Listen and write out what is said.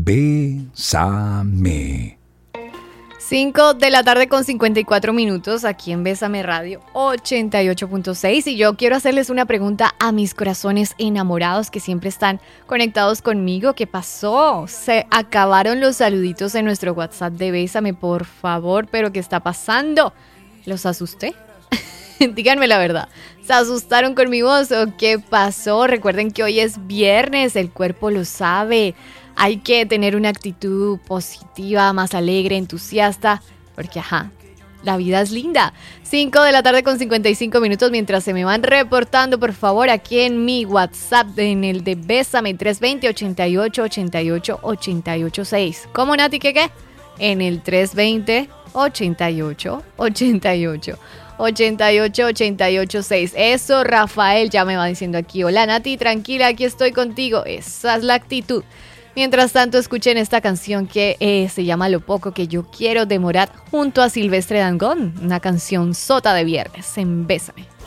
Bésame. 5 de la tarde con 54 minutos aquí en Bésame Radio 88.6 y yo quiero hacerles una pregunta a mis corazones enamorados que siempre están conectados conmigo. ¿Qué pasó? Se acabaron los saluditos en nuestro WhatsApp de Bésame, por favor, pero ¿qué está pasando? ¿Los asusté? Díganme la verdad. ¿Se asustaron con mi voz o qué pasó? Recuerden que hoy es viernes, el cuerpo lo sabe. Hay que tener una actitud positiva, más alegre, entusiasta, porque la vida es linda. 5 de la tarde con 55 minutos, mientras se me van reportando, por favor, aquí en mi WhatsApp, en el de Bésame, 320-88-88-886. ¿Cómo, Nati? ¿Qué? En el 320-88-88-88-6. Eso, Rafael ya me va diciendo aquí. Hola, Nati, tranquila, aquí estoy contigo. Esa es la actitud. Mientras tanto, escuchen esta canción que se llama Lo poco que yo quiero de Morat junto a Silvestre Dangond, una canción sota de viernes en Bésame.